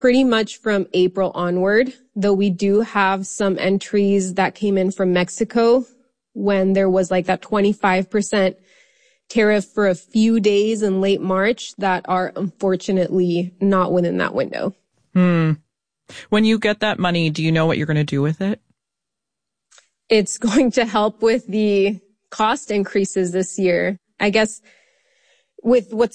pretty much from April onward, though we do have some entries that came in from Mexico when there was like that 25% tariff for a few days in late March that are unfortunately not within that window. When you get that money, do you know what you're going to do with it? It's going to help with the cost increases this year. I guess with what's